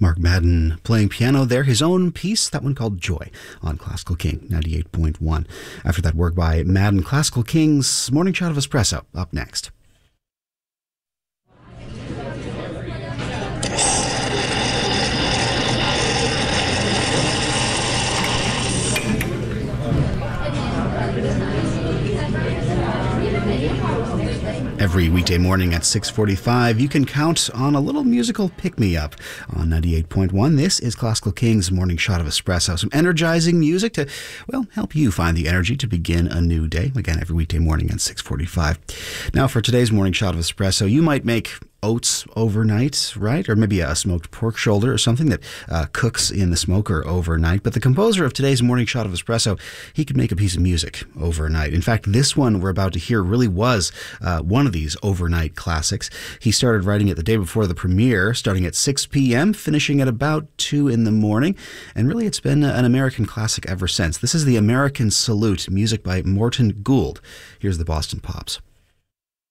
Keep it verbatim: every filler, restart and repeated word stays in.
Mark Madden playing piano there, his own piece, that one called Joy, on Classical King ninety-eight point one. After that, work by Madden, Classical King's Morning Shot of Espresso, up next. Every weekday morning at six forty-five, you can count on a little musical pick-me-up on ninety-eight point one. This is Classical King's Morning Shot of Espresso. Some energizing music to, well, help you find the energy to begin a new day. Again, every weekday morning at six forty-five. Now, for today's Morning Shot of Espresso, you might make oats overnight, right? Or maybe a smoked pork shoulder or something that uh, cooks in the smoker overnight. But the composer of today's Morning Shot of Espresso, he could make a piece of music overnight. In fact, this one we're about to hear really was uh, one of these overnight classics. He started writing it the day before the premiere, starting at six p.m., finishing at about two in the morning. And really, it's been an American classic ever since. This is the American Salute, music by Morton Gould. Here's the Boston Pops.